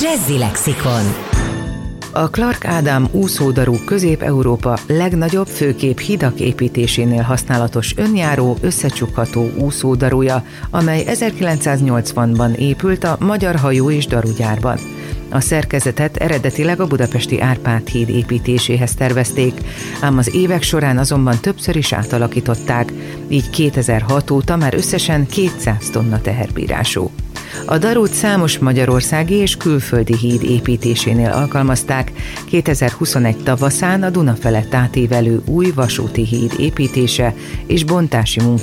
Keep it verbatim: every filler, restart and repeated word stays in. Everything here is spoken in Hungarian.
Jazzy Lexikon. A Clark Ádám úszódarú Közép-Európa legnagyobb főkép hidak építésénél használatos önjáró, összecsukható úszódarúja, amely ezerkilencszáznyolcvanban épült a Magyar Hajó- és Darugyárban. A szerkezetet eredetileg a budapesti Árpád híd építéséhez tervezték, ám az évek során azonban többször is átalakították, így kétezer-hat óta már összesen kétszáz tonna teherbírású. A darút számos magyarországi és külföldi híd építésénél alkalmazták, kétezer-huszonegy tavaszán a Duna felett átívelő új vasúti híd építése és bontási munkája